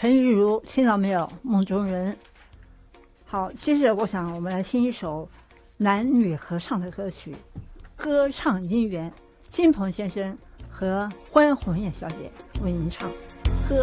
陈玉如，听到没有？梦中人。好，接着我想我们来听一首男女合唱的歌曲，歌唱姻缘，金鹏先生和关红艳小姐为您唱。